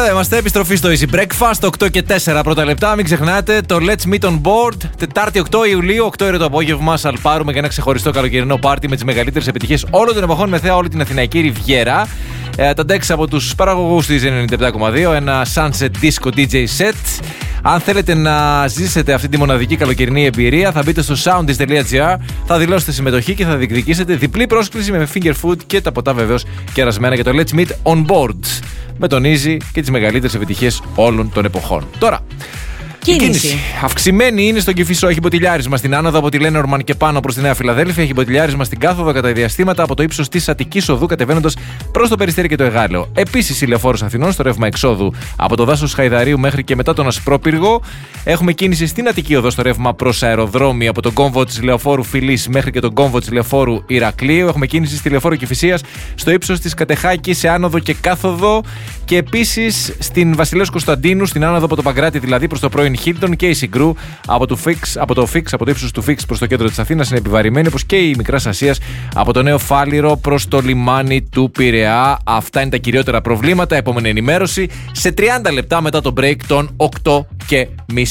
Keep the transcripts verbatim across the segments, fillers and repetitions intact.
Εδώ είμαστε, επιστροφή στο Easy Breakfast, οκτώ και τέσσερα πρώτα λεπτά. Μην ξεχνάτε το Let's Meet on Board, Τετάρτη οκτώ Ιουλίου, οκτώ ώρα το απόγευμα. Σαλπάρουμε για ένα ξεχωριστό καλοκαιρινό πάρτι με τις μεγαλύτερες επιτυχίες όλων των εποχών με θέα όλη την Αθηναϊκή Ριβιέρα. Ε, τα ντεξ από τους παραγωγούς της ενενήντα επτά κόμμα δύο, ένα Sunset Disco ντι τζέι set. Αν θέλετε να ζήσετε αυτή τη μοναδική καλοκαιρινή εμπειρία, θα μπείτε στο soundis τελεία gr, θα δηλώσετε συμμετοχή και θα διεκδικήσετε διπλή πρόσκληση με finger food και τα ποτά βεβαίως κερασμένα για το Let's Meet on Board. Με τον Easy και τις μεγαλύτερες επιτυχίες όλων των εποχών. Τώρα, Κίνηση. κίνηση. Αυξημένη είναι στον Κηφισό. Έχει μποτιλιάρισμα στην άνοδο από τη Λένορμαν και πάνω προς τη Νέα Φιλαδέλφια. Έχει μποτιλιάρισμα στην κάθοδο κατά διαστήματα από το ύψος της Αττικής Οδού κατεβαίνοντας προς το Περιστέρι και το Εγάλεο. Επίσης, η Λεωφόρος Αθηνών στο ρεύμα εξόδου από το δάσος Χαϊδαρίου μέχρι και μετά τον Ασπρόπυργο. Έχουμε κίνηση στην Αττική Οδό στο ρεύμα προς αεροδρόμιο από τον κόμβο της Λεωφόρου Φιλής μέχρι και τον κόμβο της Λεωφόρου Ηρακλείου. Έχουμε κίνηση στη Λεωφόρο Κηφισίας στο ύψος της Κατεχάκης σε άνοδο και κάθοδο. Και επίσης στην Βασιλέως Κωνσταντίνου, στην άνοδο από το Παγκράτη δηλαδή προς το πρώην Χίλτον και η Συγκρού από το Fix, από το Fix, από το ύψος του Fix προς το κέντρο της Αθήνας είναι επιβαρημένη, όπως και η Μικράς Ασίας από το Νέο Φάληρο προς το λιμάνι του Πειραιά. Αυτά είναι τα κυριότερα προβλήματα. Επόμενη ενημέρωση σε τριάντα λεπτά μετά το break των οκτώ και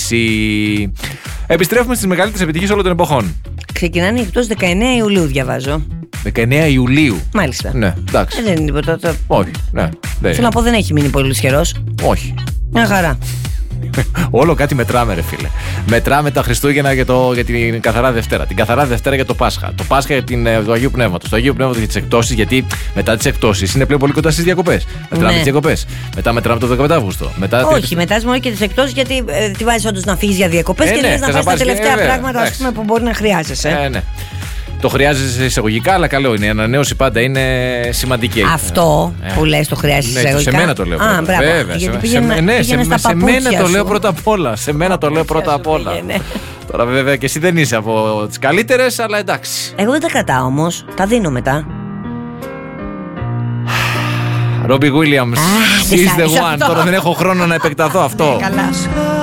μισή. Επιστρέφουμε στις μεγαλύτερες επιτυχίες όλων των εποχών. Ξεκινάνε οι εκπτώσεις δεκαεννέα Ιουλίου, διαβάζω. δεκαεννέα Ιουλίου. Μάλιστα. Ναι, εντάξει. Ε, δεν είναι τίποτα. Το... Όχι, ναι. Δεν Θέλω να πω, δεν έχει μείνει πολύ ισχυρός. Όχι. Μια χαρά. Όλο κάτι μετράμε, ρε φίλε. Μετράμε τα Χριστούγεννα για, το, για την Καθαρά Δευτέρα. Την Καθαρά Δευτέρα για το Πάσχα. Το Πάσχα για την, το Αγίου Πνεύματος. Το Αγίου Πνεύματος για τις εκτόσεις, γιατί μετά τις εκτόσεις είναι πλέον πολύ κοντά στις διακοπές. Μετράμε Ναι. τις διακοπές. Μετά μετράμε το δεκαπέντε Αυγούστου. Μετά Όχι, την... μετά μόνο και τις εκτόσεις, γιατί ε, τη βάζεις όντως να φύγεις για διακοπές Ε, και ναι, λες να θες πας να τα πας και- τελευταία ε, βέβαια, πράγματα, ας εντάξει. πούμε, που μπορεί να χρειάζεσαι. Ε, ναι. Το χρειάζεσαι εισαγωγικά, αλλά καλό είναι. Η ανανέωση πάντα είναι σημαντική. Αυτό Ε. που λες το χρειάζεσαι Ναι, εισαγωγικά. σε μένα το λέω πρώτα. Α, μπράβο. Βέβαια, Γιατί σε, πήγαινε, σε, ναι, πήγαινε σε, στα σε μένα παπούτσια το σου. λέω πρώτα απ' όλα. Σε μένα το λέω πρώτα απ' όλα. πήγαινε. Τώρα βέβαια και εσύ δεν είσαι από τις καλύτερες, αλλά εντάξει. Εγώ δεν τα κρατάω όμως. Τα δίνω μετά. Ρόμπι Williams, δεν σ' she's the άρεσε one. αυτό. Τώρα δεν έχω χρόνο να επεκταθώ αυτό. Καλά.